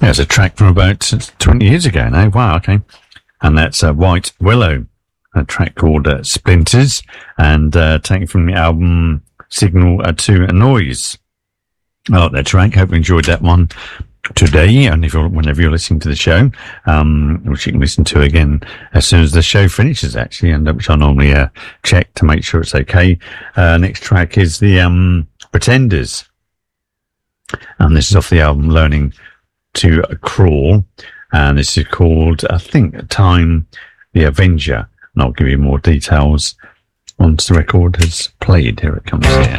There's a track from about 20 years ago now. Wow, okay. And that's White Willow, a track called Splinters, and taken from the album Signal to a Noise. I like that track. Hope you enjoyed that one today, and whenever you're listening to the show, which you can listen to again as soon as the show finishes, actually, and which I normally check to make sure it's okay. Next track is the Pretenders, and this is off the album Learning to Crawl, and this is called, I think, Time the Avenger, and I'll give you more details once the record has played. Here it comes here.